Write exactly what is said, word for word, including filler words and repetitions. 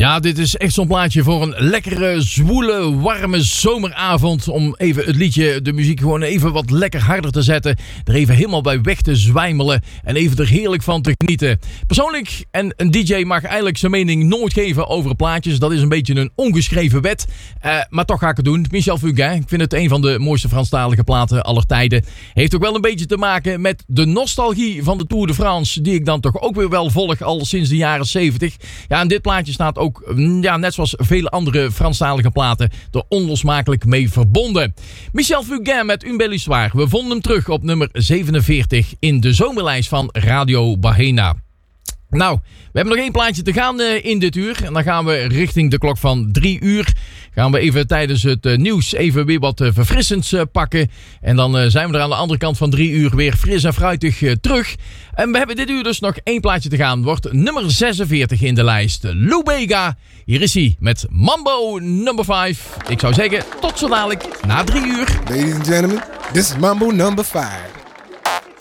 Ja, dit is echt zo'n plaatje voor een lekkere, zwoele, warme zomeravond. Om even het liedje, de muziek gewoon even wat lekker harder te zetten. Er even helemaal bij weg te zwijmelen. En even er heerlijk van te genieten. Persoonlijk, en een D J mag eigenlijk zijn mening nooit geven over plaatjes. Dat is een beetje een ongeschreven wet. Uh, maar toch ga ik het doen. Michel Fugain, ik vind het een van de mooiste Franstalige platen aller tijden. Heeft ook wel een beetje te maken met de nostalgie van de Tour de France. Die ik dan toch ook weer wel volg al sinds de jaren zeventig. Ja, en dit plaatje staat ook ook, ja, net zoals vele andere Franstalige platen, er onlosmakelijk mee verbonden. Michel Fugain met Un Bel Histoire. We vonden hem terug op nummer zevenenveertig in de zomerlijst van Radio Bahena. Nou, we hebben nog één plaatje te gaan uh, in dit uur. En dan gaan we richting de klok van drie uur. Gaan we even tijdens het uh, nieuws even weer wat uh, verfrissends uh, pakken. En dan uh, zijn we er aan de andere kant van drie uur weer fris en fruitig uh, terug. En we hebben dit uur dus nog één plaatje te gaan. Wordt nummer zesenveertig in de lijst. Lou Bega. Hier is hij met Mambo number vijf. Ik zou zeggen, tot zo dadelijk na drie uur. Ladies and gentlemen, this is Mambo number five.